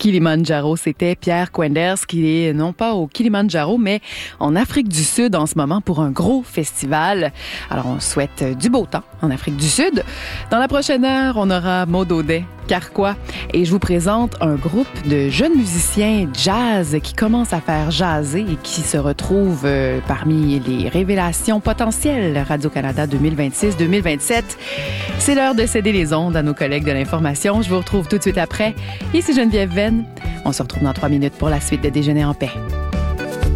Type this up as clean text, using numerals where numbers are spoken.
Kilimandjaro, c'était Pierre Quenders qui est non pas au Kilimandjaro, mais en Afrique du Sud en ce moment pour un gros festival. Alors, on souhaite du beau temps en Afrique du Sud. Dans la prochaine heure, on aura Maud Audet, Carquois, et je vous présente un groupe de jeunes musiciens jazz qui commencent à faire jaser et qui se retrouvent parmi les révélations potentielles Radio-Canada 2026-2027. C'est l'heure de céder les ondes à nos collègues de l'information. Je vous retrouve tout de suite après. Ici Geneviève Venn. On se retrouve dans 3 minutes pour la suite de Déjeuner en paix.